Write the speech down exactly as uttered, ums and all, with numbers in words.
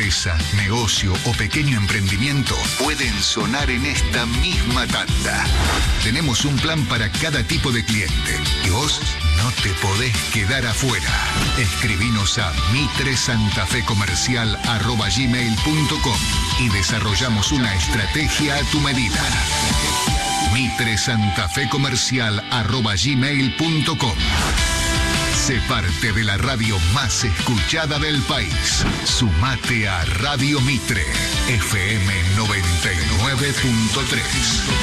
empresa, negocio o pequeño emprendimiento pueden sonar en esta misma tanda. Tenemos un plan para cada tipo de cliente y vos no te podés quedar afuera. Escribinos a mitresantafecomercial arroba gmail punto com y desarrollamos una estrategia a tu medida. mitresantafecomercial arroba gmail punto com. Sé parte de la radio más escuchada del país. Sumate a Radio Mitre, F M noventa y nueve punto tres.